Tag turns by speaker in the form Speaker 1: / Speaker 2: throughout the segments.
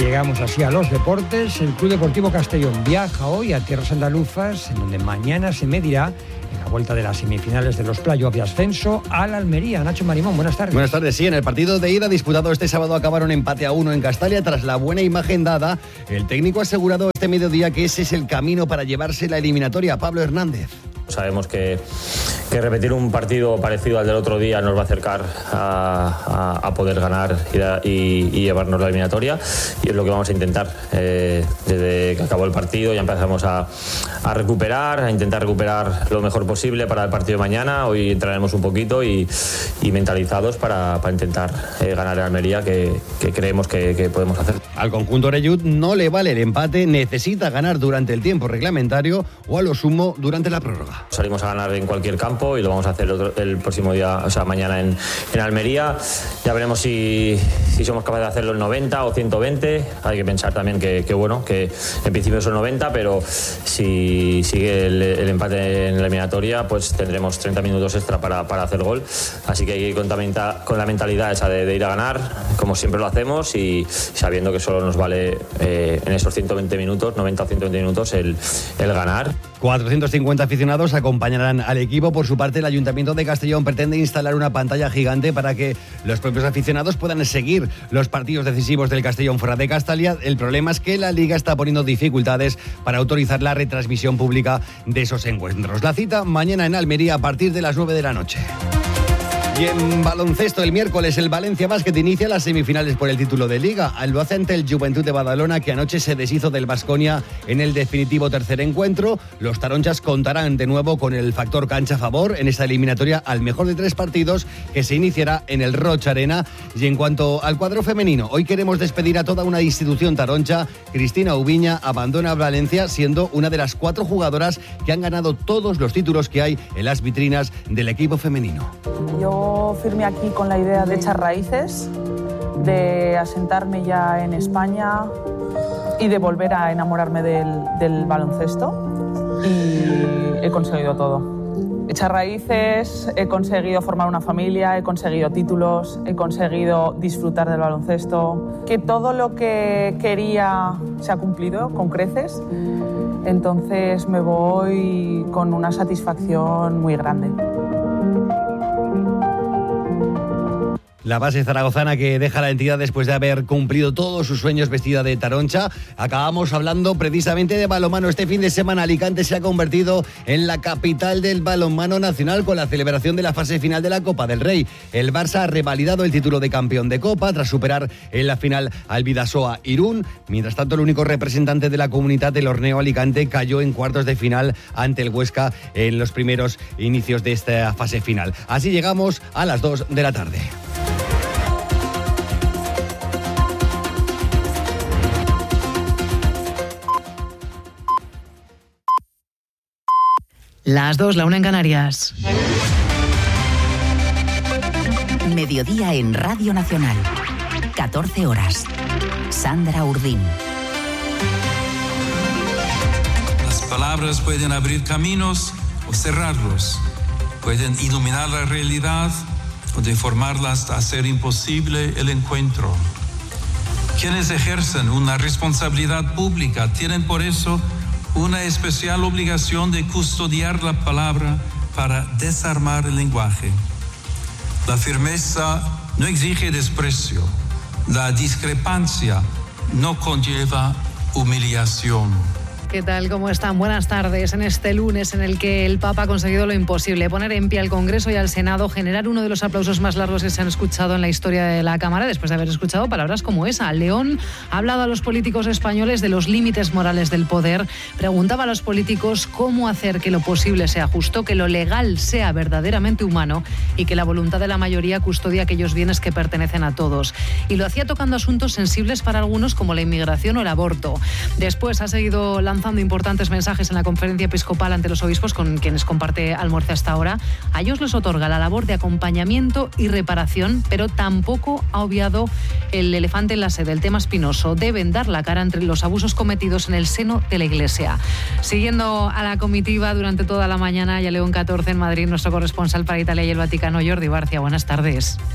Speaker 1: Llegamos así a los deportes. El Club Deportivo Castellón viaja hoy a tierras andaluzas, en donde mañana se medirá en la vuelta de las semifinales de los playoffs de ascenso a la Almería. Nacho Marimón, buenas tardes.
Speaker 2: Buenas tardes, sí. En el partido de ida disputado este sábado acabaron empate a 1 en Castalia. Tras la buena imagen dada, el técnico ha asegurado este mediodía que ese es el camino para llevarse la eliminatoria. Pablo Hernández.
Speaker 3: Sabemos que repetir un partido parecido al del otro día nos va a acercar a poder ganar y llevarnos la eliminatoria, y es lo que vamos a intentar. Desde que acabó el partido ya empezamos a recuperar, a intentar recuperar lo mejor posible para el partido de mañana. Hoy entraremos un poquito y mentalizados para intentar ganar en Almería, que creemos que podemos hacer.
Speaker 2: Al conjunto orellut no le vale el empate, necesita ganar durante el tiempo reglamentario o a lo sumo durante la prórroga.
Speaker 3: Salimos a ganar en cualquier campo y lo vamos a hacer el próximo día, o sea, mañana en Almería. Ya veremos si somos capaces de hacerlo en 90 o 120. Hay que pensar también que en principio son 90, pero si sigue el empate en la eliminatoria, pues tendremos 30 minutos extra para hacer gol. Así que hay que ir con la mentalidad esa de ir a ganar, como siempre lo hacemos, y sabiendo que solo nos vale en esos 120 minutos, 90 o 120 minutos, el ganar.
Speaker 2: 450 aficionados acompañarán al equipo. Por su parte, el Ayuntamiento de Castellón pretende instalar una pantalla gigante para que los propios aficionados puedan seguir los partidos decisivos del Castellón fuera de Castalia. El problema es que la Liga está poniendo dificultades para autorizar la retransmisión pública de esos encuentros. La cita mañana en Almería a partir de las 9 de la noche. Y en baloncesto, el miércoles el Valencia Basket inicia las semifinales por el título de Liga. Lo hace ante el Joventut de Badalona, que anoche se deshizo del Baskonia en el definitivo tercer encuentro. Los taronchas contarán de nuevo con el factor cancha a favor en esta eliminatoria al mejor de 3 partidos, que se iniciará en el Rocha Arena. Y en cuanto al cuadro femenino, hoy queremos despedir a toda una institución taroncha. Cristina Ubiña abandona Valencia, siendo una de las 4 jugadoras que han ganado todos los títulos que hay en las vitrinas del equipo femenino.
Speaker 4: Yo firmé aquí con la idea de echar raíces, de asentarme ya en España y de volver a enamorarme del baloncesto, y he conseguido todo. Echar raíces, he conseguido formar una familia, he conseguido títulos, he conseguido disfrutar del baloncesto, que todo lo que quería se ha cumplido con creces. Entonces me voy con una satisfacción muy grande.
Speaker 2: La base zaragozana que deja la entidad después de haber cumplido todos sus sueños vestida de taroncha. Acabamos hablando precisamente de balonmano. Este fin de semana Alicante se ha convertido en la capital del balonmano nacional con la celebración de la fase final de la Copa del Rey. El Barça ha revalidado el título de campeón de Copa tras superar en la final al Bidasoa Irún. Mientras tanto, el único representante de la comunidad del Horneo Alicante cayó en cuartos de final ante el Huesca en los primeros inicios de esta fase final. Así llegamos a las 2 de la tarde.
Speaker 5: Las 2, la 1 en Canarias.
Speaker 6: Mediodía en Radio Nacional. 14 horas. Sandra Urdín.
Speaker 7: Las palabras pueden abrir caminos o cerrarlos. Pueden iluminar la realidad o deformarla hasta hacer imposible el encuentro. Quienes ejercen una responsabilidad pública tienen por eso una especial obligación de custodiar la palabra para desarmar el lenguaje. La firmeza no exige desprecio. La discrepancia no conlleva humillación.
Speaker 5: ¿Qué tal? ¿Cómo están? Buenas tardes. En este lunes en el que el Papa ha conseguido lo imposible, poner en pie al Congreso y al Senado, generar uno de los aplausos más largos que se han escuchado en la historia de la Cámara, después de haber escuchado palabras como esa. León ha hablado a los políticos españoles de los límites morales del poder, preguntaba a los políticos cómo hacer que lo posible sea justo, que lo legal sea verdaderamente humano y que la voluntad de la mayoría custodie aquellos bienes que pertenecen a todos. Y lo hacía tocando asuntos sensibles para algunos como la inmigración o el aborto. Después ha seguido lanzando importantes mensajes en la conferencia episcopal ante los obispos con quienes comparte almuerzo hasta ahora. A ellos les otorga la labor de acompañamiento y reparación, pero tampoco ha obviado el elefante en la sede, el tema espinoso. Deben dar la cara entre los abusos cometidos en el seno de la Iglesia. Siguiendo a la comitiva durante toda la mañana y a León 14 en Madrid, nuestro corresponsal para Italia y el Vaticano, Jordi Barcia. Buenas tardes.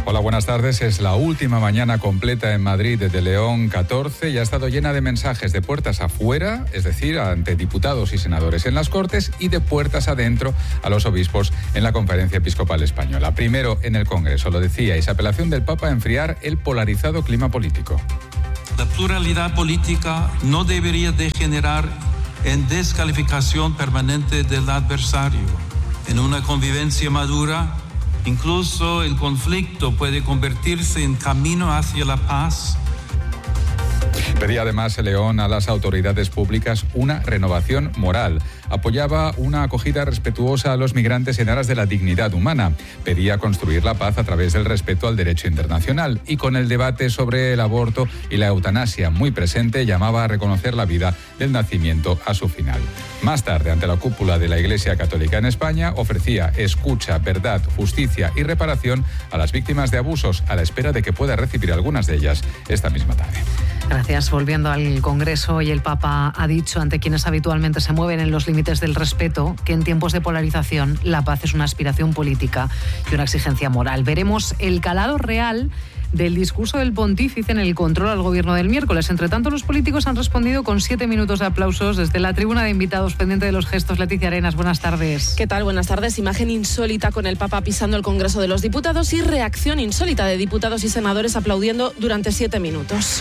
Speaker 8: Hola, buenas tardes. Es la última mañana completa en Madrid de León 14 y ha estado llena de mensajes de puertas afuera, es decir, ante diputados y senadores en las Cortes, y de puertas adentro a los obispos en la Conferencia Episcopal Española. Primero en el Congreso, lo decíais, apelación del Papa a enfriar el polarizado clima político.
Speaker 7: La pluralidad política no debería degenerar en descalificación permanente del adversario. En una convivencia madura, incluso el conflicto puede convertirse en camino hacia la paz.
Speaker 8: Pedía además León a las autoridades públicas una renovación moral. Apoyaba una acogida respetuosa a los migrantes en aras de la dignidad humana. Pedía construir la paz a través del respeto al derecho internacional. Y con el debate sobre el aborto y la eutanasia muy presente, llamaba a reconocer la vida del nacimiento a su final. Más tarde, ante la cúpula de la Iglesia Católica en España, ofrecía escucha, verdad, justicia y reparación a las víctimas de abusos, a la espera de que pueda recibir algunas de ellas esta misma tarde.
Speaker 5: Gracias. Volviendo al Congreso, y el Papa ha dicho ante quienes habitualmente se mueven en los límites del respeto que en tiempos de polarización la paz es una aspiración política y una exigencia moral. Veremos el calado real del discurso del pontífice en el control al gobierno del miércoles. Entre tanto, los políticos han respondido con 7 minutos de aplausos desde la tribuna de invitados, pendiente de los gestos. Leticia Arenas, buenas tardes.
Speaker 9: ¿Qué tal? Buenas tardes. Imagen insólita con el Papa pisando el Congreso de los Diputados y reacción insólita de diputados y senadores aplaudiendo durante 7 minutos.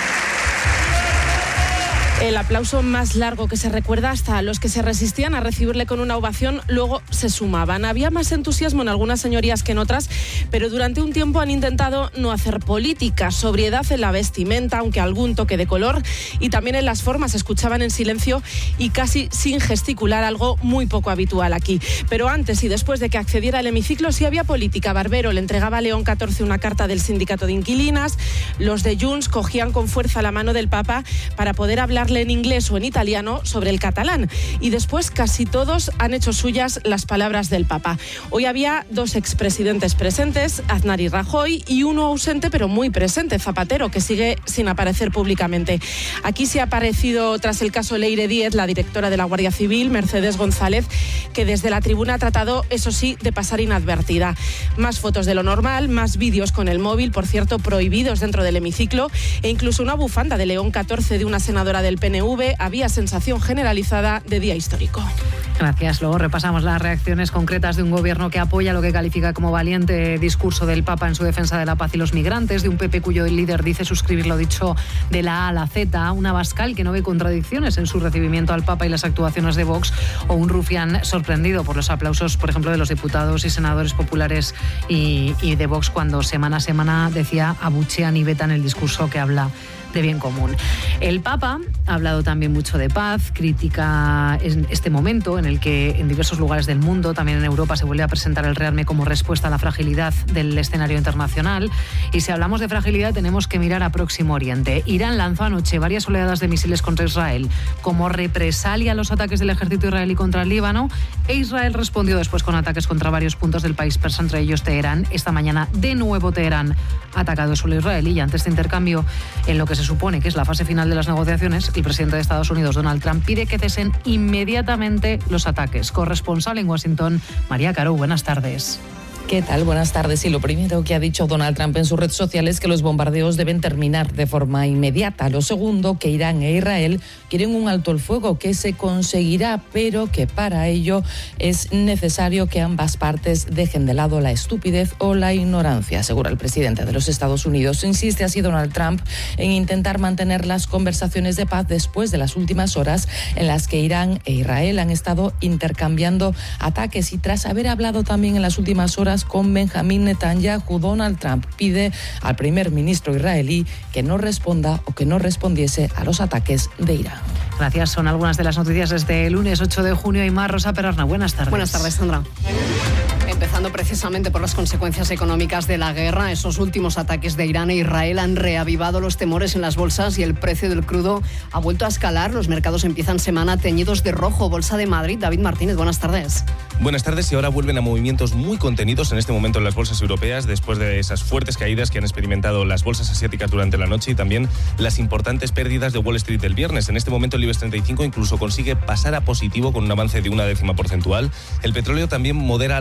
Speaker 9: El aplauso más largo que se recuerda, hasta los que se resistían a recibirle con una ovación luego se sumaban. Había más entusiasmo en algunas señorías que en otras, pero durante un tiempo han intentado no hacer política, sobriedad en la vestimenta, aunque algún toque de color, y también en las formas. Escuchaban en silencio y casi sin gesticular, algo muy poco habitual aquí. Pero antes y después de que accediera al hemiciclo sí había política. Barbero le entregaba a León 14 una carta del sindicato de inquilinas. Los de Junts cogían con fuerza la mano del Papa para poder hablarle en inglés o en italiano sobre el catalán, y después casi todos han hecho suyas las palabras del Papa. Hoy había 2 expresidentes presentes, Aznar y Rajoy, y uno ausente pero muy presente, Zapatero, que sigue sin aparecer públicamente. Aquí sí ha aparecido, tras el caso Leire Díez, la directora de la Guardia Civil, Mercedes González, que desde la tribuna ha tratado, eso sí, de pasar inadvertida. Más fotos de lo normal, más vídeos con el móvil, por cierto, prohibidos dentro del hemiciclo, e incluso una bufanda de León 14 de una senadora del PNV. Había sensación generalizada de día histórico.
Speaker 5: Gracias. Luego repasamos las reacciones concretas de un gobierno que apoya lo que califica como valiente discurso del Papa en su defensa de la paz y los migrantes, de un PP cuyo líder dice suscribir lo dicho de la A a la Z, un Abascal que no ve contradicciones en su recibimiento al Papa y las actuaciones de Vox, o un Rufián sorprendido por los aplausos, por ejemplo, de los diputados y senadores populares y de Vox, cuando semana a semana, decía, abuchean y vetan el discurso que habla de bien común. El Papa ha hablado también mucho de paz, critica este momento en el que en diversos lugares del mundo, también en Europa, se vuelve a presentar el rearme como respuesta a la fragilidad del escenario internacional. Y si hablamos de fragilidad, tenemos que mirar a Próximo Oriente. Irán lanzó anoche varias oleadas de misiles contra Israel como represalia a los ataques del ejército israelí contra el Líbano, e Israel respondió después con ataques contra varios puntos del país persa, entre ellos Teherán. Esta mañana, de nuevo, Teherán ha atacado el suelo israelí, y ante este intercambio, en lo que se supone que es la fase final de las negociaciones, el presidente de Estados Unidos, Donald Trump, pide que cesen inmediatamente los ataques. Corresponsal en Washington, María Caro, buenas tardes.
Speaker 10: ¿Qué tal? Buenas tardes. Y lo primero que ha dicho Donald Trump en su red social es que los bombardeos deben terminar de forma inmediata. Lo segundo, que Irán e Israel quieren un alto el fuego que se conseguirá, pero que para ello es necesario que ambas partes dejen de lado la estupidez o la ignorancia, asegura el presidente de los Estados Unidos. Insiste así Donald Trump en intentar mantener las conversaciones de paz después de las últimas horas en las que Irán e Israel han estado intercambiando ataques, y tras haber hablado también en las últimas horas con Benjamín Netanyahu, Donald Trump pide al primer ministro israelí que no responda o que no respondiese a los ataques de Irán.
Speaker 5: Gracias. Son algunas de las noticias desde el lunes 8 de junio y más. Rosa Perarna, buenas tardes.
Speaker 11: Buenas tardes, Sandra. Empezando precisamente por las consecuencias económicas de la guerra, esos últimos ataques de Irán e Israel han reavivado los temores en las bolsas y el precio del crudo ha vuelto a escalar. Los mercados empiezan semana teñidos de rojo. Bolsa de Madrid, David Martínez, buenas tardes.
Speaker 12: Buenas tardes. Y ahora vuelven a movimientos muy contenidos en este momento en las bolsas europeas, después de esas fuertes caídas que han experimentado las bolsas asiáticas durante la noche y también las importantes pérdidas de Wall Street del viernes. En este momento el IBEX 35 incluso consigue pasar a positivo con un avance de 0,1 porcentual. El petróleo también modera las fuertes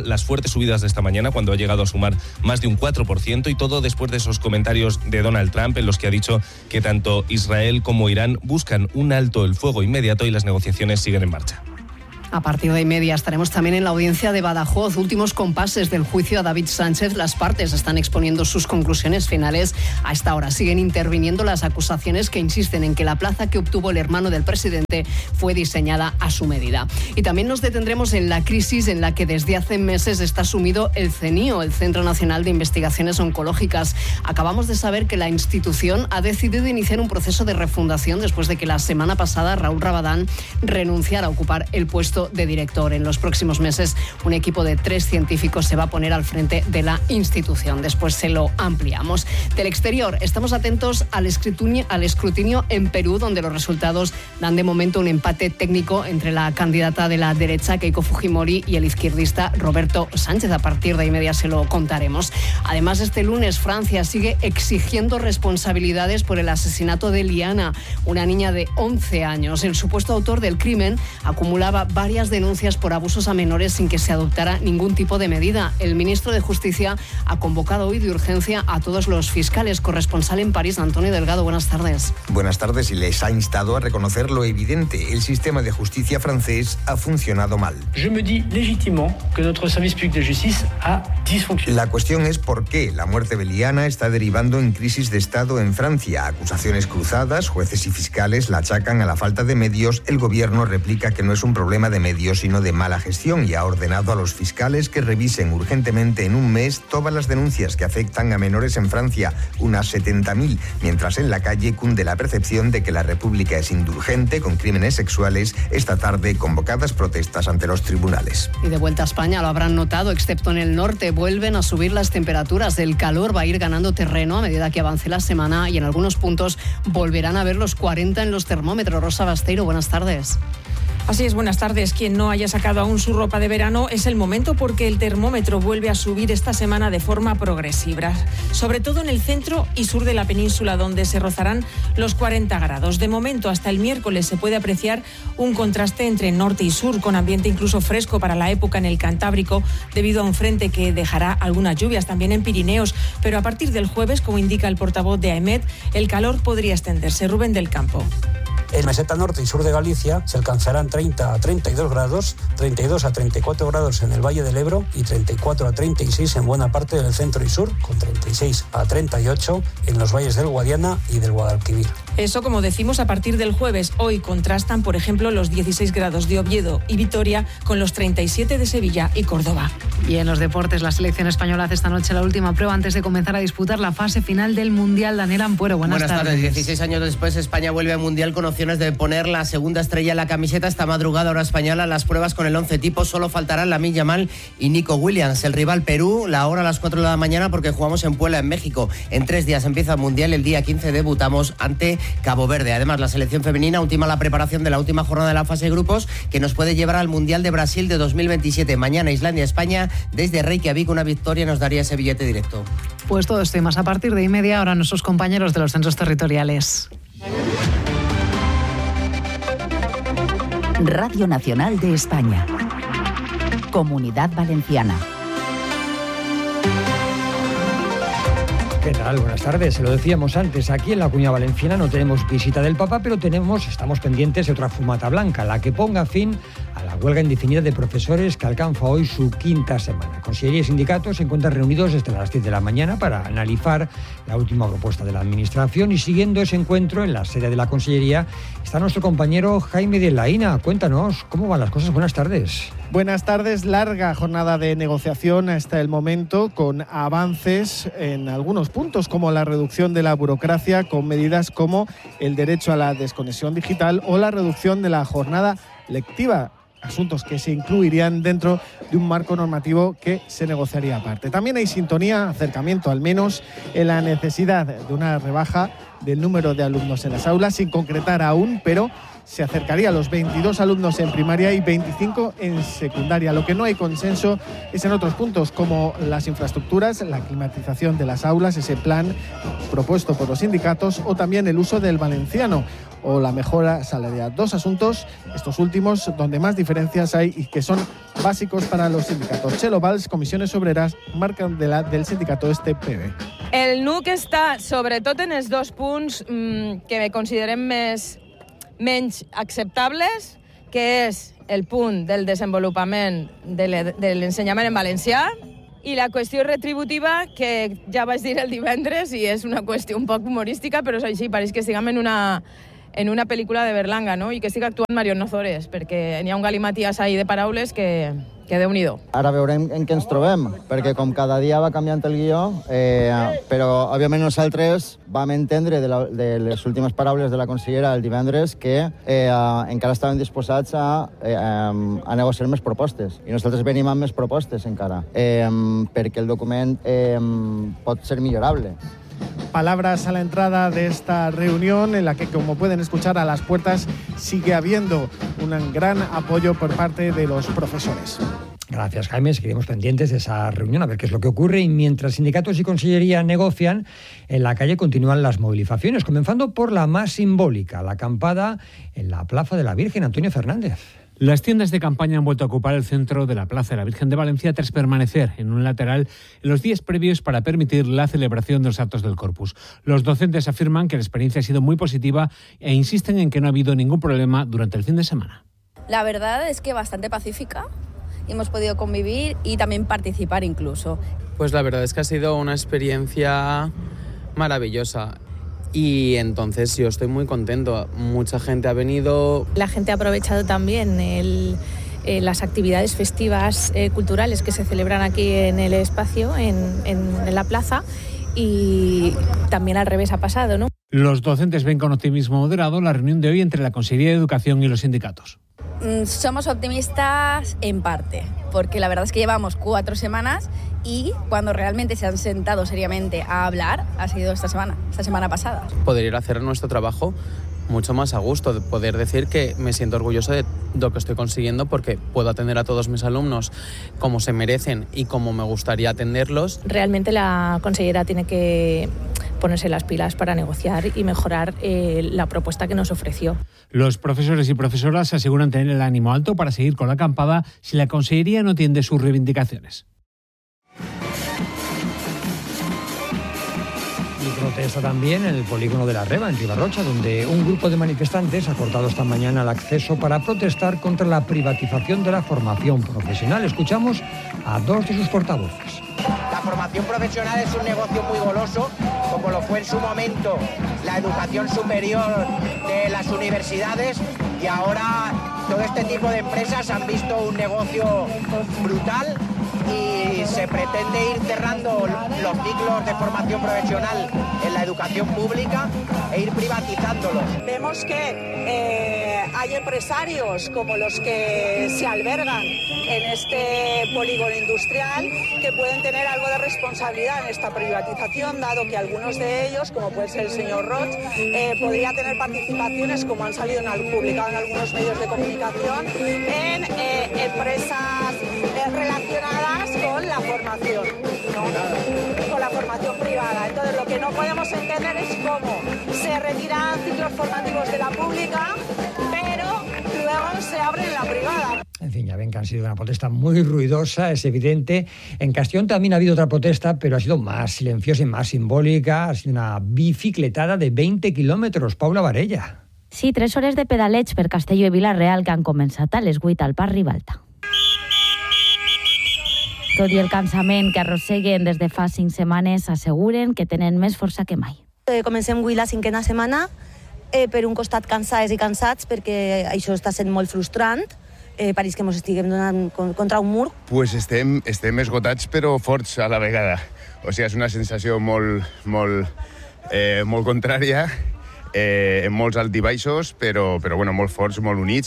Speaker 12: fuertes subidas de esta mañana, cuando ha llegado a sumar más de un 4%, y todo después de esos comentarios de Donald Trump en los que ha dicho que tanto Israel como Irán buscan un alto el fuego inmediato y las negociaciones siguen en marcha.
Speaker 11: A partir de 1:30 estaremos también en la audiencia de Badajoz. Últimos compases del juicio a David Sánchez. Las partes están exponiendo sus conclusiones finales. A esta hora siguen interviniendo las acusaciones que insisten en que la plaza que obtuvo el hermano del presidente fue diseñada a su medida. Y también nos detendremos en la crisis en la que desde hace meses está sumido el CNIO, el Centro Nacional de Investigaciones Oncológicas. Acabamos de saber que la institución ha decidido iniciar un proceso de refundación después de que la semana pasada Raúl Rabadán renunciara a ocupar el puesto de director. En los próximos meses, un equipo de 3 científicos se va a poner al frente de la institución. Después se lo ampliamos. Del exterior, estamos atentos al escrutinio en Perú, donde los resultados dan de momento un empate técnico entre la candidata de la derecha, Keiko Fujimori, y el izquierdista Roberto Sánchez. A partir de 1:30 se lo contaremos. Además, este lunes Francia sigue exigiendo responsabilidades por el asesinato de Liana, una niña de 11 años. El supuesto autor del crimen acumulaba varias denuncias por abusos a menores sin que se adoptara ningún tipo de medida. El ministro de Justicia ha convocado hoy de urgencia a todos los fiscales. Corresponsal en París, Antonio Delgado, buenas tardes.
Speaker 13: Buenas tardes, y les ha instado a reconocer lo evidente. El sistema de justicia francés ha funcionado mal.
Speaker 14: Je me dis légitimement que notre service public de justice a dysfonctionné.
Speaker 13: La cuestión es por qué la muerte de Liana está derivando en crisis de Estado en Francia. Acusaciones cruzadas, jueces y fiscales la achacan a la falta de medios. El gobierno replica que no es un problema de medios, sino de mala gestión, y ha ordenado a los fiscales que revisen urgentemente en un mes todas las denuncias que afectan a menores en Francia, unas 70.000, mientras en la calle cunde la percepción de que la República es indulgente con crímenes sexuales. Esta tarde, convocadas protestas ante los tribunales.
Speaker 11: Y de vuelta a España, lo habrán notado, excepto en el norte, vuelven a subir las temperaturas. El calor va a ir ganando terreno a medida que avance la semana, y en algunos puntos volverán a ver los 40 en los termómetros. Rosa Basteiro, buenas tardes.
Speaker 15: Así es, buenas tardes. Quien no haya sacado aún su ropa de verano, es el momento, porque el termómetro vuelve a subir esta semana de forma progresiva, sobre todo en el centro y sur de la península, donde se rozarán los 40 grados. De momento, hasta el miércoles se puede apreciar un contraste entre norte y sur, con ambiente incluso fresco para la época en el Cantábrico, debido a un frente que dejará algunas lluvias también en Pirineos. Pero a partir del jueves, como indica el portavoz de AEMET, el calor podría extenderse. Rubén del Campo.
Speaker 16: En meseta norte y sur de Galicia se alcanzarán 30 a 32 grados, 32 a 34 grados en el Valle del Ebro y 34 a 36 en buena parte del centro y sur, con 36 a 38 en los valles del Guadiana y del Guadalquivir.
Speaker 15: Eso, como decimos, a partir del jueves. Hoy contrastan, por ejemplo, los 16 grados de Oviedo y Vitoria con los 37 de Sevilla y Córdoba.
Speaker 5: Y en los deportes, la selección española hace esta noche la última prueba antes de comenzar a disputar la fase final del Mundial. Daniel Ampuero, buenas tardes.
Speaker 17: 16 años después, España vuelve al Mundial con opciones de poner la segunda estrella en la camiseta. Esta madrugada, hora española, las pruebas con el 11 tipo. Solo faltarán Lamine Yamal y Nico Williams. El rival Perú, la hora a las 4 de la mañana, porque jugamos en Puebla, en México. En 3 días empieza el Mundial. El día 15 debutamos ante Cabo Verde. Además, la selección femenina ultima la preparación de la última jornada de la fase de grupos, que nos puede llevar al Mundial de Brasil de 2027. Mañana, Islandia-España. Desde Reykjavik, una victoria nos daría ese billete directo.
Speaker 5: Pues todo esto y más a partir de 1:30. Ahora nuestros compañeros de los centros territoriales.
Speaker 6: Radio Nacional de España. Comunidad Valenciana.
Speaker 1: ¿Qué tal? Buenas tardes. Se lo decíamos antes, aquí en la Comunidad Valenciana no tenemos visita del Papa, pero estamos pendientes de otra fumata blanca, la que ponga fin a la huelga indefinida de profesores que alcanza hoy su 5ª semana. Consellería y sindicatos se encuentran reunidos desde las 10 de la mañana para analizar la última propuesta de la Administración, y siguiendo ese encuentro en la sede de la Consellería está nuestro compañero Jaime de Laína. Cuéntanos, ¿cómo van las cosas? Buenas tardes.
Speaker 18: Buenas tardes. Larga jornada de negociación hasta el momento, con avances en algunos puntos, como la reducción de la burocracia, con medidas como el derecho a la desconexión digital o la reducción de la jornada lectiva, asuntos que se incluirían dentro de un marco normativo que se negociaría aparte. También hay sintonía, acercamiento al menos, en la necesidad de una rebaja del número de alumnos en las aulas, sin concretar aún, pero se acercaría a los 22 alumnos en primaria y 25 en secundaria. Lo que no hay consenso es en otros puntos, como las infraestructuras, la climatización de las aulas, ese plan propuesto por los sindicatos, o también el uso del valenciano o la mejora salarial. Dos asuntos, estos últimos, donde más diferencias hay y que son básicos para los sindicatos. Txelo Valls, Comissiones Obreres, marca del sindicato PB.
Speaker 19: El NUC està sobretot en els dos punts que considerem menys acceptables, que és el punt del desenvolupament de l'ensenyament en valencià i la qüestió retributiva, que ja vaig dir el divendres i és una qüestió un poc humorística, però és així, pareix que estiguem en una pel·lícula de Berlanga, no? I que estic actuant Marion Ozores, perquè n'hi ha un galimaties ahí de paraules que Déu-n'hi-do.
Speaker 20: Ara veurem en què ens trobem, perquè com cada dia va canviant el guió, però òbviament nosaltres vam entendre de les últimes paraules de la consellera el divendres que encara estaven disposats a negociar més propostes. I nosaltres venim amb més propostes encara, perquè el document pot ser millorable.
Speaker 18: Palabras a la entrada de esta reunión en la que, como pueden escuchar a las puertas, sigue habiendo un gran apoyo por parte de los profesores.
Speaker 1: Gracias, Jaime. Seguiremos pendientes de esa reunión a ver qué es lo que ocurre. Y mientras sindicatos y consellería negocian, en la calle continúan las movilizaciones, comenzando por la más simbólica, la acampada en la Plaza de la Virgen. Antonio Fernández.
Speaker 21: Las tiendas de campaña han vuelto a ocupar el centro de la Plaza de la Virgen de Valencia tras permanecer en un lateral en los días previos para permitir la celebración de los actos del Corpus. Los docentes afirman que la experiencia ha sido muy positiva e insisten en que no ha habido ningún problema durante el fin de semana.
Speaker 22: La verdad es que bastante pacífica. Hemos podido convivir y también participar incluso.
Speaker 23: Pues la verdad es que ha sido una experiencia maravillosa. Y entonces yo estoy muy contento. Mucha gente ha venido.
Speaker 24: La gente ha aprovechado también las actividades festivas culturales que se celebran aquí en el espacio, en la plaza, y también al revés ha pasado, ¿no?
Speaker 21: Los docentes ven con optimismo moderado la reunión de hoy entre la Consejería de Educación y los sindicatos.
Speaker 22: Somos optimistas en parte, porque la verdad es que llevamos 4 semanas y cuando realmente se han sentado seriamente a hablar ha sido esta semana pasada.
Speaker 23: Poder ir a hacer nuestro trabajo mucho más a gusto, de poder decir que me siento orgulloso de lo que estoy consiguiendo porque puedo atender a todos mis alumnos como se merecen y como me gustaría atenderlos.
Speaker 24: Realmente la consellera tiene que ponerse las pilas para negociar y mejorar la propuesta que nos ofreció.
Speaker 21: Los profesores y profesoras aseguran tener el ánimo alto para seguir con la acampada si la consellería no atiende sus reivindicaciones.
Speaker 1: Y protesta también en el polígono de la Reba, en Ribarrocha, donde un grupo de manifestantes ha cortado esta mañana el acceso para protestar contra la privatización de la formación profesional. Escuchamos a 2 de sus portavoces.
Speaker 25: La formación profesional es un negocio muy goloso, como lo fue en su momento la educación superior de las universidades, y ahora todo este tipo de empresas han visto un negocio brutal y se pretende ir cerrando los ciclos de formación profesional en la educación pública e ir privatizándolos.
Speaker 26: Vemos que hay empresarios como los que se albergan en este polígono industrial que pueden tener algo de responsabilidad en esta privatización, dado que algunos de ellos, como puede ser el señor Roch, podría tener participaciones, como han salido publicado en algunos medios de comunicación, en empresas relacionadas con la formación, ¿no? Con la formación privada. Entonces, lo que no podemos entender es cómo se retiran ciclos formativos de la pública, pero luego se abren en la privada.
Speaker 1: En fin, ya ven que han sido una protesta muy ruidosa, es evidente. En Castellón también ha habido otra protesta, pero ha sido más silenciosa y más simbólica. Ha sido una bicicletada de 20 kilómetros. Paula Varella.
Speaker 27: Sí, 3 hores de pedaleig per Castelló i Vila-real que han començat a les 8 al Parc Ribalta. Tot i el cansament que arrosseguen des de fa 5 setmanes, asseguren que tenen més força que mai.
Speaker 28: Comencem avui la 5ª setmana, per un costat cansades i cansats, perquè això està sent molt frustrant, pareix que ens estiguem donant contra un mur.
Speaker 29: Pues estem esgotats però forts a la vegada. O sigui, és una sensació molt contrària, en molts altibaixos, però bueno, molt forts, molt units.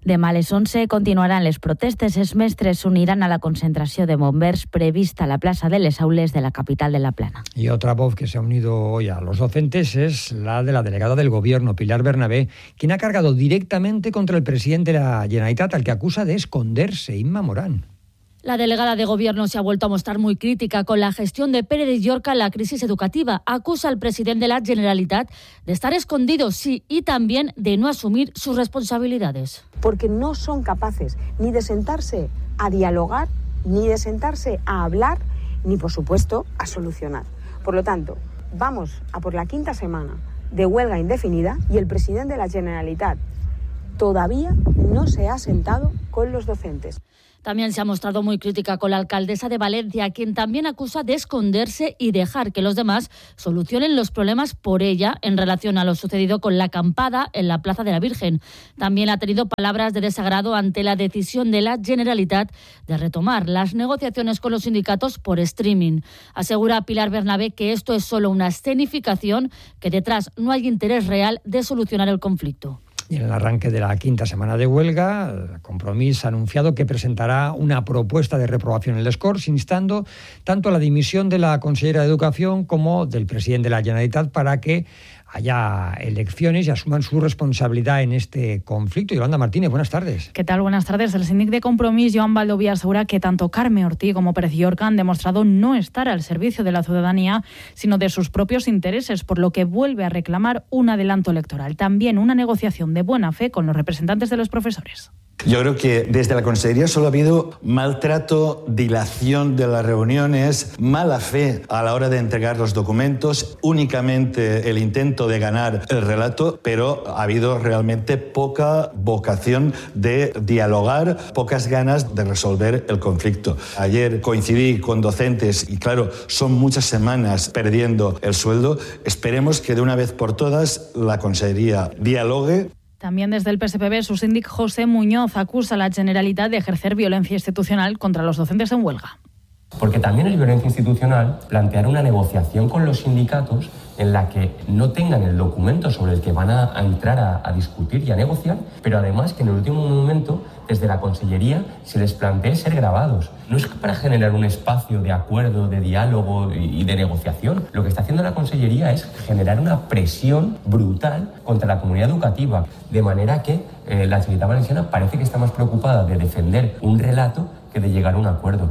Speaker 27: Demà a les 11 continuaran les protestes. Els mestres s'uniran a la concentració de bombers prevista a la plaça de les Aules de la capital de La Plana.
Speaker 1: Y otra voz que se ha unido hoy a los docentes es la de la delegada del Gobierno, Pilar Bernabé, quien ha cargado directamente contra el presidente de la Generalitat, al que acusa de esconderse. Inma Morán.
Speaker 2: La delegada de Gobierno se ha vuelto a mostrar muy crítica con la gestión de Pérez Llorca en la crisis educativa. Acusa al presidente de la Generalitat de estar escondido, sí, y también de no asumir sus responsabilidades.
Speaker 3: Porque no son capaces ni de sentarse a dialogar, ni de sentarse a hablar, ni, por supuesto, a solucionar. Por lo tanto, vamos a por la 5ª semana de huelga indefinida y el presidente de la Generalitat todavía no se ha sentado con los docentes.
Speaker 2: También se ha mostrado muy crítica con la alcaldesa de Valencia, quien también acusa de esconderse y dejar que los demás solucionen los problemas por ella en relación a lo sucedido con la acampada en la Plaza de la Virgen. También ha tenido palabras de desagrado ante la decisión de la Generalitat de retomar las negociaciones con los sindicatos por streaming. Asegura Pilar Bernabé que esto es solo una escenificación, que detrás no hay interés real de solucionar el conflicto.
Speaker 1: Y en el arranque de la 5ª semana de huelga, Compromís ha anunciado que presentará una propuesta de reprobación en les Corts, instando tanto a la dimisión de la consellera de Educación como del presidente de la Generalitat para que haya elecciones y asuman su responsabilidad en este conflicto. Yolanda Martínez, buenas tardes.
Speaker 4: ¿Qué tal? Buenas tardes. El síndic de Compromís, Joan Baldoví, asegura que tanto Carme Ortí como Pérez Llorca han demostrado no estar al servicio de la ciudadanía, sino de sus propios intereses, por lo que vuelve a reclamar un adelanto electoral. También una negociación de buena fe con los representantes de los profesores.
Speaker 7: Yo creo que desde la Consejería solo ha habido maltrato, dilación de las reuniones, mala fe a la hora de entregar los documentos, únicamente el intento de ganar el relato, pero ha habido realmente poca vocación de dialogar, pocas ganas de resolver el conflicto. Ayer coincidí con docentes y claro, son muchas semanas perdiendo el sueldo. Esperemos que de una vez por todas la Consejería dialogue.
Speaker 4: También desde el PSPB, su síndic José Muñoz acusa a la Generalitat de ejercer violencia institucional contra los docentes en huelga.
Speaker 8: Porque también es violencia institucional plantear una negociación con los sindicatos en la que no tengan el documento sobre el que van a entrar a discutir y a negociar, pero además que en el último momento, desde la Consellería, se les plantee ser grabados. No es para generar un espacio de acuerdo, de diálogo y de negociación. Lo que está haciendo la Consellería es generar una presión brutal contra la comunidad educativa, de manera que la Generalitat Valenciana parece que está más preocupada de defender un relato que de llegar a un acuerdo.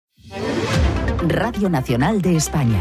Speaker 6: Radio Nacional de España.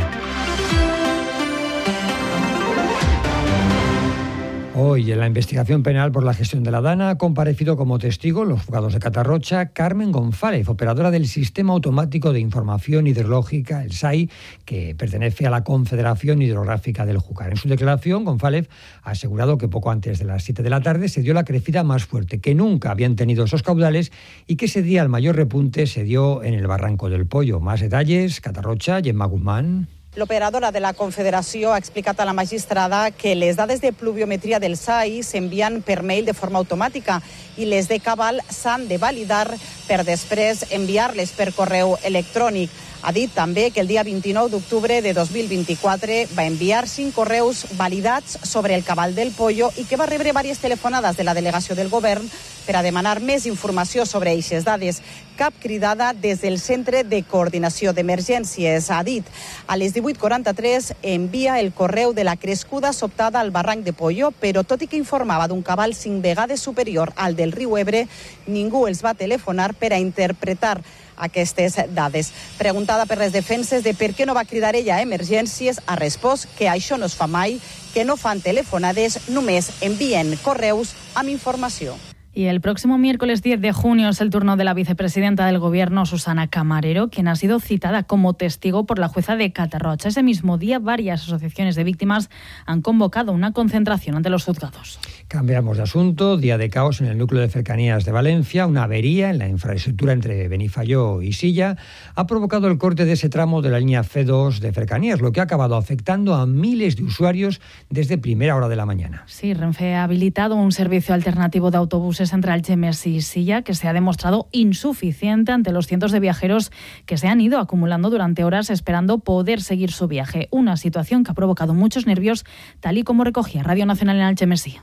Speaker 1: Hoy, en la investigación penal por la gestión de la Dana, ha comparecido como testigo en los juzgados de Catarrocha Carmen González, operadora del Sistema Automático de Información Hidrológica, el SAI, que pertenece a la Confederación Hidrográfica del Júcar. En su declaración, González ha asegurado que poco antes de las 7 de la tarde se dio la crecida más fuerte, que nunca habían tenido esos caudales y que ese día el mayor repunte se dio en el Barranco del Pollo. Más detalles, Catarrocha, Gemma Guzmán.
Speaker 9: L'operadora de la Confederació ha explicat a la magistrada que les dades de pluviometria del SAI s'envien per mail de forma automàtica i les de cabal s'han de validar per després enviar-les per correu electrònic. Ha dit també que el dia 29 d'octubre de 2024 va enviar 5 correus validats sobre el cabal del Pollo i que va rebre diverses telefonades de la delegació del govern per a demanar més informació sobre aquestes dades. Cap cridada des del Centre de Coordinació d'Emergències. Ha dit, a les 18:43 envia el correu de la crescuda sobtada al barranc de Pollo, però tot i que informava d'un cabal 5 vegades superior al del riu Ebre, ningú els va telefonar per a interpretar aquestes dades. Preguntada per les defenses de per què no va cridar ella a emergències, ha respost que això no es fa mai, que no fan telefonades, només envien correus amb informació.
Speaker 4: Y el próximo miércoles 10 de junio es el turno de la vicepresidenta del Gobierno, Susana Camarero, quien ha sido citada como testigo por la jueza de Catarrocha. Ese mismo día, varias asociaciones de víctimas han convocado una concentración ante los juzgados.
Speaker 1: Cambiamos de asunto. Día de caos en el núcleo de cercanías de Valencia. Una avería en la infraestructura entre Benifayó y Silla ha provocado el corte de ese tramo de la línea C2 de cercanías, lo que ha acabado afectando a miles de usuarios desde primera hora de la mañana.
Speaker 4: Sí, Renfe ha habilitado un servicio alternativo de autobuses entre Algemesí y Silla que se ha demostrado insuficiente ante los cientos de viajeros que se han ido acumulando durante horas esperando poder seguir su viaje. Una situación que ha provocado muchos nervios, tal y como recogía Radio Nacional en Algemesí.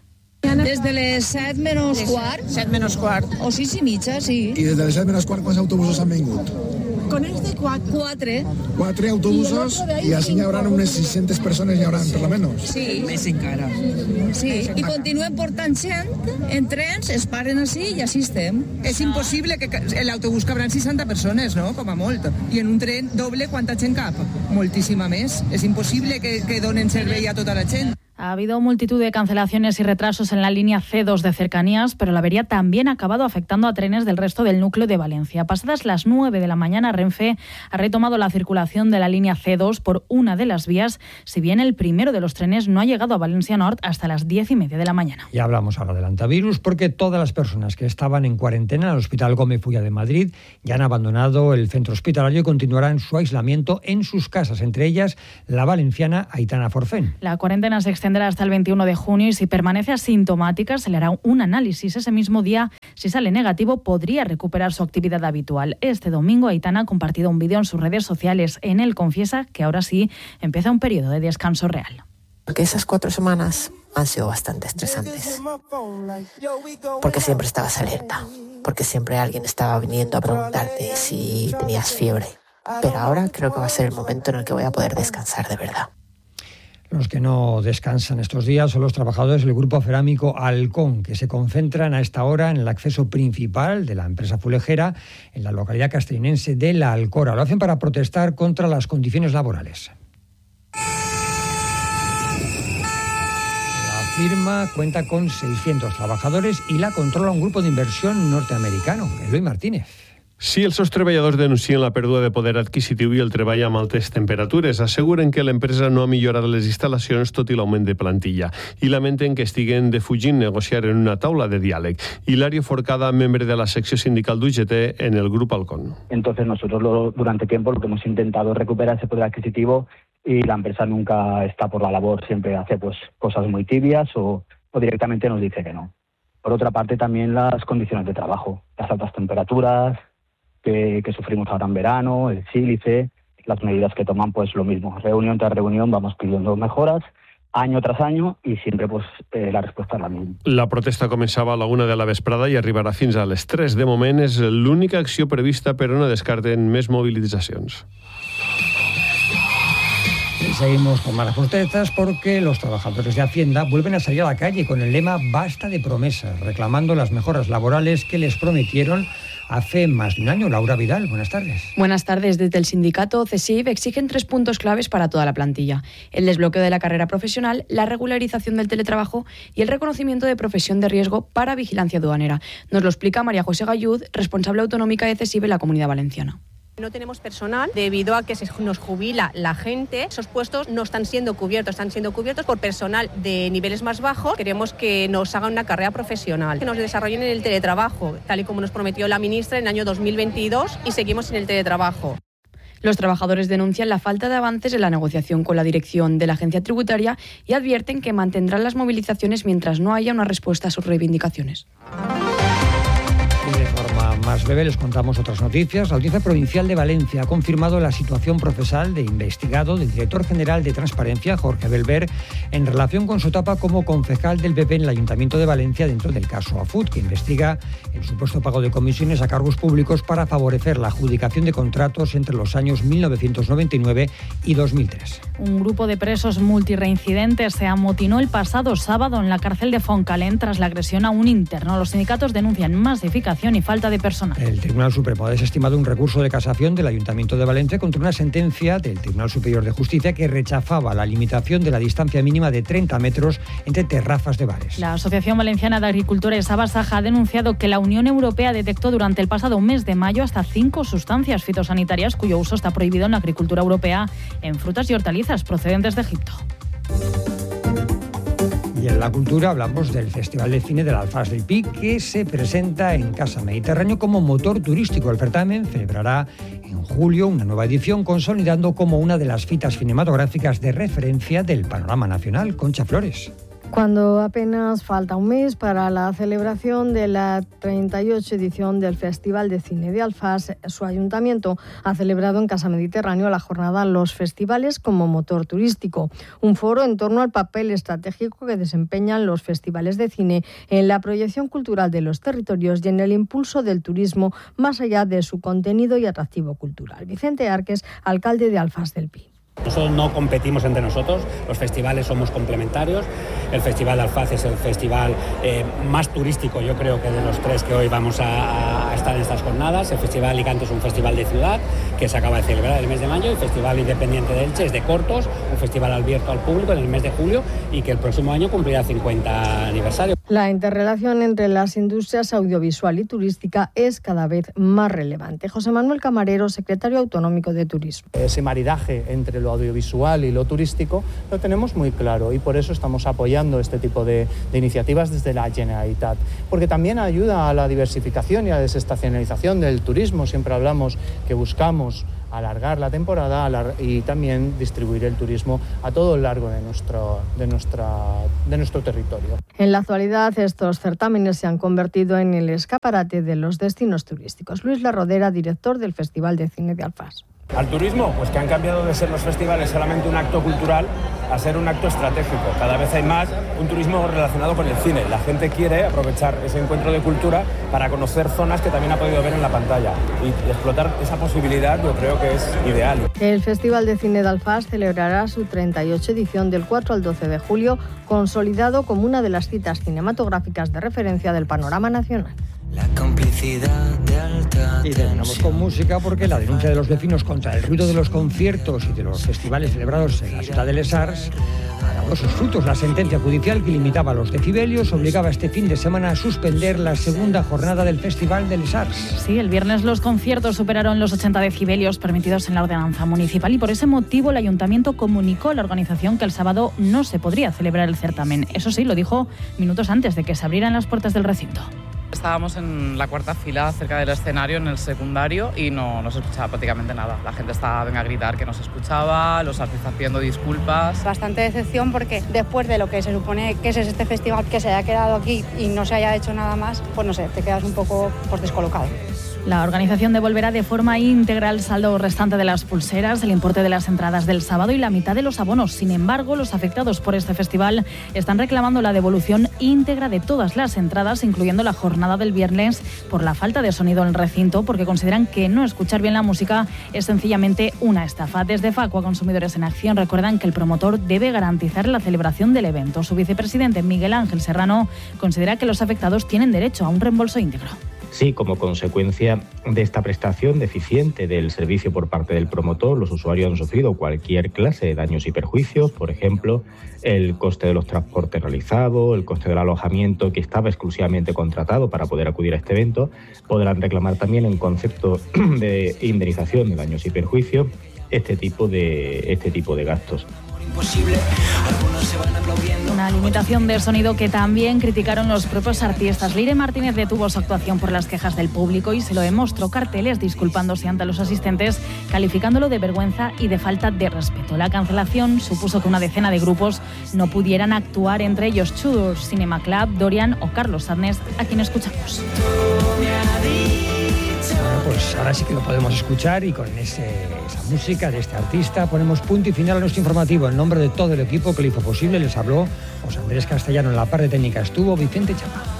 Speaker 5: Des de les 7 menys quart.
Speaker 10: 7 menys quart.
Speaker 5: O 6 i mitja, sí.
Speaker 10: I des de les 7 menys quart, quants autobusos han vingut?
Speaker 5: Con este 4.
Speaker 10: 4 autobusos i així hi haurà unes 600 persones hi haurà per lo menos.
Speaker 5: Sí.
Speaker 10: Més encara.
Speaker 5: Sí, i continuen portant gent en trens, es paren així i així estem.
Speaker 10: És impossible que en l'autobús cabran 60 persones, no? Com a molt. I en un tren doble, quanta gent cap? Moltíssima més. És impossible que donen servei a tota la gent.
Speaker 4: Ha habido multitud de cancelaciones y retrasos en la línea C2 de cercanías, pero la avería también ha acabado afectando a trenes del resto del núcleo de Valencia. Pasadas las 9 de la mañana, Renfe ha retomado la circulación de la línea C2 por una de las vías, si bien el primero de los trenes no ha llegado a Valencia Nord hasta las 10:30 de la mañana.
Speaker 1: Y hablamos ahora del antivirus, porque todas las personas que estaban en cuarentena en el Hospital Gómez Fulla de Madrid ya han abandonado el centro hospitalario y continuarán su aislamiento en sus casas, entre ellas la valenciana Aitana Forfén.
Speaker 4: La cuarentena se extenderá hasta el 21 de junio y si permanece asintomática se le hará un análisis. Ese mismo día, si sale negativo, podría recuperar su actividad habitual. Este domingo, Aitana ha compartido un vídeo en sus redes sociales. En él confiesa que ahora sí empieza un periodo de descanso real.
Speaker 11: Porque esas 4 semanas han sido bastante estresantes. Porque siempre estabas alerta. Porque siempre alguien estaba viniendo a preguntarte si tenías fiebre. Pero ahora creo que va a ser el momento en el que voy a poder descansar de verdad.
Speaker 1: Los que no descansan estos días son los trabajadores del grupo cerámico Alcón, que se concentran a esta hora en el acceso principal de la empresa fulejera en la localidad castellonense de La Alcora. Lo hacen para protestar contra las condiciones laborales. La firma cuenta con 600 trabajadores y la controla un grupo de inversión norteamericano, Eloy Martínez.
Speaker 12: Sí, els seus treballadors denuncien la pèrdua de poder adquisitiu i el treball amb altes temperatures. Asseguren que l'empresa no ha millorat les instal·lacions tot i l'augment de plantilla i lamenten que estiguen defugint negociar en una taula de diàleg. Hilario Forcada, membre de la secció sindical d'UGT en el Grupo Alcón.
Speaker 13: Entonces nosotros durante tiempo lo que hemos intentado es recuperar ese poder adquisitivo y la empresa nunca está por la labor, siempre hace pues cosas muy tibias o directamente nos dice que no. Por otra parte también las condiciones de trabajo, las altas temperaturas que sufrimos ahora en verano, el sílice, las medidas que toman, pues lo mismo. Reunión tras reunión vamos pidiendo mejoras, año tras año, y siempre pues la respuesta es la misma.
Speaker 12: La protesta començava a la 1 de la vesprada i arribarà fins a les 3. De moment és l'única acció prevista, però no descarten més mobilitzacions.
Speaker 1: Y seguimos con malas protestas porque los trabajadores de Hacienda vuelven a salir a la calle con el lema «Basta de promesas», reclamando las mejoras laborales que les prometieron hace más de un año. Laura Vidal, buenas tardes.
Speaker 14: Buenas tardes. Desde el sindicato CESIF exigen 3 puntos claves para toda la plantilla: el desbloqueo de la carrera profesional, la regularización del teletrabajo y el reconocimiento de profesión de riesgo para vigilancia aduanera. Nos lo explica María José Gallud, responsable autonómica de CESIF en la Comunidad Valenciana.
Speaker 15: No tenemos personal debido a que nos jubila la gente. Esos puestos no están siendo cubiertos, por personal de niveles más bajos. Queremos que nos hagan una carrera profesional, que nos desarrollen en el teletrabajo, tal y como nos prometió la ministra en el año 2022, y seguimos en el teletrabajo.
Speaker 14: Los trabajadores denuncian la falta de avances en la negociación con la dirección de la agencia tributaria y advierten que mantendrán las movilizaciones mientras no haya una respuesta a sus reivindicaciones.
Speaker 1: De forma más breve les contamos otras noticias. La Audiencia Provincial de Valencia ha confirmado la situación procesal de investigado del director general de Transparencia, Jorge Belver, en relación con su etapa como concejal del PP en el Ayuntamiento de Valencia dentro del caso Afut, que investiga el supuesto pago de comisiones a cargos públicos para favorecer la adjudicación de contratos entre los años 1999 y 2003.
Speaker 4: Un grupo de presos multireincidentes se amotinó el pasado sábado en la cárcel de Fontcalent tras la agresión a un interno. Los sindicatos denuncian masificación y falta de personal.
Speaker 1: El Tribunal Supremo ha desestimado un recurso de casación del Ayuntamiento de Valencia contra una sentencia del Tribunal Superior de Justicia que rechazaba la limitación de la distancia mínima de 30 metros entre terrazas de bares.
Speaker 4: La Asociación Valenciana de Agricultores Abasaja ha denunciado que la Unión Europea detectó durante el pasado mes de mayo hasta 5 sustancias fitosanitarias cuyo uso está prohibido en la agricultura europea en frutas y hortalizas procedentes de Egipto.
Speaker 1: Y en la cultura hablamos del Festival de Cine del Alfàs del Pi, que se presenta en Casa Mediterráneo como motor turístico. El certamen celebrará en julio una nueva edición, consolidando como una de las citas cinematográficas de referencia del panorama nacional. Concha Flores.
Speaker 16: Cuando apenas falta un mes para la celebración de la 38 edición del Festival de Cine de Alfás, su ayuntamiento ha celebrado en Casa Mediterráneo la jornada Los Festivales como motor turístico, un foro en torno al papel estratégico que desempeñan los festivales de cine en la proyección cultural de los territorios y en el impulso del turismo más allá de su contenido y atractivo cultural. Vicente Arques, alcalde de Alfás del Pi.
Speaker 17: Nosotros no competimos entre nosotros, los festivales somos complementarios. El Festival de Alfaz es el festival más turístico, yo creo, que de los tres que hoy vamos a estar en estas jornadas. El Festival de Alicante es un festival de ciudad que se acaba de celebrar el mes de mayo. El Festival Independiente de Elche es de cortos, un festival abierto al público en el mes de julio y que el próximo año cumplirá 50 aniversario.
Speaker 16: La interrelación entre las industrias audiovisual y turística es cada vez más relevante. José Manuel Camarero, secretario autonómico de Turismo.
Speaker 18: Ese maridaje entre lo audiovisual y lo turístico lo tenemos muy claro y por eso estamos apoyando este tipo de iniciativas desde la Generalitat, porque también ayuda a la diversificación y a la desestacionalización del turismo. Siempre hablamos que buscamos alargar la temporada y también distribuir el turismo a todo lo largo de nuestro territorio.
Speaker 16: En la actualidad, estos certámenes se han convertido en el escaparate de los destinos turísticos. Luis Larrodera, director del Festival de Cine de Alfás.
Speaker 19: Al turismo, pues que han cambiado de ser los festivales solamente un acto cultural a ser un acto estratégico. Cada vez hay más un turismo relacionado con el cine. La gente quiere aprovechar ese encuentro de cultura para conocer zonas que también ha podido ver en la pantalla y explotar esa posibilidad. Yo creo que es ideal.
Speaker 16: El Festival de Cine de Alfás celebrará su 38 edición del 4 al 12 de julio, consolidado como una de las citas cinematográficas de referencia del panorama nacional.
Speaker 20: La complicidad de alta
Speaker 1: y terminamos con música porque la denuncia de los vecinos contra el ruido de los conciertos y de los festivales celebrados en la ciudad de Les Arts ha dado sus frutos. La sentencia judicial que limitaba los decibelios obligaba este fin de semana a suspender la segunda jornada del Festival de Les Arts.
Speaker 4: Sí, el viernes los conciertos superaron los 80 decibelios permitidos en la ordenanza municipal y por ese motivo el ayuntamiento comunicó a la organización que el sábado no se podría celebrar el certamen. Eso sí, lo dijo minutos antes de que se abrieran las puertas del recinto.
Speaker 21: Estábamos en la cuarta fila cerca del escenario, en el secundario, y no se escuchaba prácticamente nada. La gente estaba a gritar que no se escuchaba, los artistas pidiendo disculpas.
Speaker 22: Bastante decepción porque después de lo que se supone que es este festival, que se haya quedado aquí y no se haya hecho nada más, pues no sé, te quedas un poco descolocado.
Speaker 4: La organización devolverá de forma íntegra el saldo restante de las pulseras, el importe de las entradas del sábado y la mitad de los abonos. Sin embargo, los afectados por este festival están reclamando la devolución íntegra de todas las entradas, incluyendo la jornada del viernes, por la falta de sonido en el recinto, porque consideran que no escuchar bien la música es sencillamente una estafa. Desde Facua Consumidores en Acción recuerdan que el promotor debe garantizar la celebración del evento. Su vicepresidente, Miguel Ángel Serrano, considera que los afectados tienen derecho a un reembolso íntegro.
Speaker 23: Sí, como consecuencia de esta prestación deficiente del servicio por parte del promotor, los usuarios han sufrido cualquier clase de daños y perjuicios, por ejemplo, el coste de los transportes realizados, el coste del alojamiento que estaba exclusivamente contratado para poder acudir a este evento. Podrán reclamar también en concepto de indemnización de daños y perjuicios este tipo de gastos.
Speaker 4: Una limitación de sonido que también criticaron los propios artistas. Leire Martínez detuvo su actuación por las quejas del público y se lo demostró carteles disculpándose ante los asistentes, calificándolo de vergüenza y de falta de respeto. La cancelación supuso que una decena de grupos no pudieran actuar, entre ellos Tudor, Cinema Club, Dorian o Carlos Sadness, a quien escuchamos.
Speaker 1: Bueno, pues ahora sí que lo podemos escuchar y con esa música de este artista ponemos punto y final a nuestro informativo. En nombre de todo el equipo que lo hizo posible les habló José Andrés Castellano. En la parte técnica estuvo Vicente Chapa.